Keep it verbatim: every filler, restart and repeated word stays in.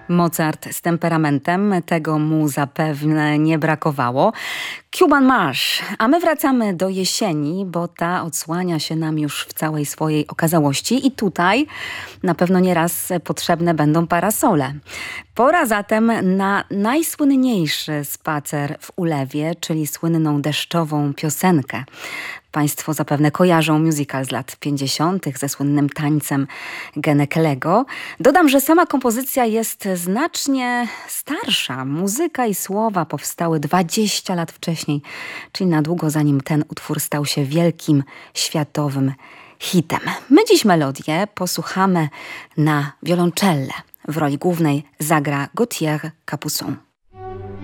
Mozart z temperamentem, tego mu zapewne nie brakowało. Cuban March, a my wracamy do jesieni, bo ta odsłania się nam już w całej swojej okazałości i tutaj na pewno nieraz potrzebne będą parasole. Pora zatem na najsłynniejszy spacer w ulewie, czyli słynną deszczową piosenkę. Państwo zapewne kojarzą musical z lat pięćdziesiątych ze słynnym tańcem Genekelego. Dodam, że sama kompozycja jest znacznie starsza. Muzyka i słowa powstały dwadzieścia lat wcześniej, czyli na długo zanim ten utwór stał się wielkim, światowym hitem. My dziś melodię posłuchamy na wioloncellę. W roli głównej zagra Gauthier Capuçon.